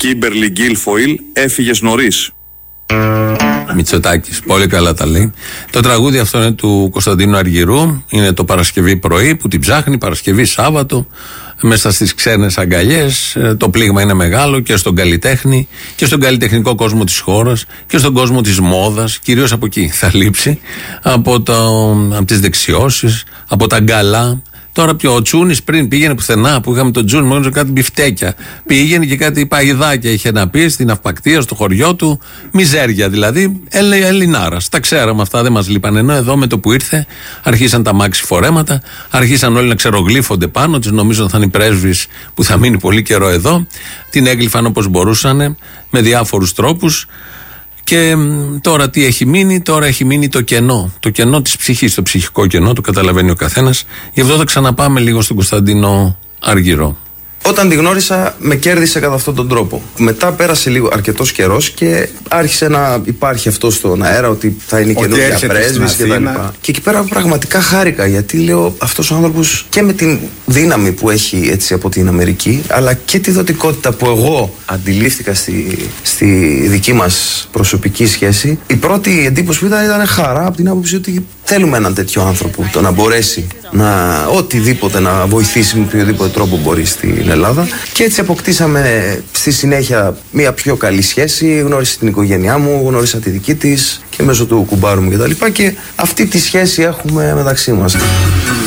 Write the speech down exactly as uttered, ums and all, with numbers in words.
Κίμπερλι Γκίλφοιλ, έφυγες νωρίς. Μητσοτάκης, πολύ καλά τα λέει. Το τραγούδι αυτό είναι του Κωνσταντίνου Αργυρού. Είναι το Παρασκευή πρωί που την ψάχνει, Παρασκευή Σάββατο, μέσα στις ξένες αγκαλιές. Το πλήγμα είναι μεγάλο και στον καλλιτέχνη και στον καλλιτεχνικό κόσμο της χώρας και στον κόσμο της μόδας. Κυρίως από εκεί θα λείψει, από, το, από τις δεξιώσεις, από τα γκαλά. Τώρα πιο ο Τσούνης πριν πήγαινε πουθενά που είχαμε τον Τσούνη, μόνο κάτι μπιφτέκια. Πήγαινε και κάτι παγιδάκια είχε να πει στην Αυπακτία, στο χωριό του. Μιζέρια δηλαδή. Έλε, Ελληνάρα. Τα ξέραμε αυτά, δεν μας λείπαν. Ενώ εδώ με το που ήρθε αρχίσαν τα μάξι φορέματα, αρχίσαν όλοι να ξερογλύφονται πάνω της. Νομίζω θα είναι οι πρέσβεις που θα μείνει πολύ καιρό εδώ. Την έγλυφαν όπως μπορούσαν με διάφορους τρόπους. Και τώρα τι έχει μείνει, τώρα έχει μείνει το κενό. Το κενό της ψυχής, το ψυχικό κενό, το καταλαβαίνει ο καθένας. Γι' αυτό θα ξαναπάμε λίγο στον Κωνσταντίνο Αργυρό. Όταν τη γνώρισα, με κέρδισε κατά αυτόν τον τρόπο. Μετά πέρασε λίγο αρκετός καιρός και άρχισε να υπάρχει αυτό στον αέρα ότι θα είναι καινούργια πρέσβης και τα λοιπά. Και εκεί πέρα πραγματικά χάρηκα, γιατί λέω αυτός ο άνθρωπος και με την δύναμη που έχει έτσι από την Αμερική, αλλά και τη δοτικότητα που εγώ αντιλήφθηκα στη, στη δική μας προσωπική σχέση, η πρώτη εντύπωση που ήταν ήταν χαρά από την άποψη ότι θέλουμε έναν τέτοιο άνθρωπο, το να μπορέσει να οτιδήποτε να βοηθήσει με οποιοδήποτε τρόπο μπορεί στην Ελλάδα. Και έτσι αποκτήσαμε στη συνέχεια μια πιο καλή σχέση. Γνώρισε την οικογένειά μου, γνώρισα τη δική της και μέσω του κουμπάρου μου κτλ. Και, και αυτή τη σχέση έχουμε μεταξύ μας.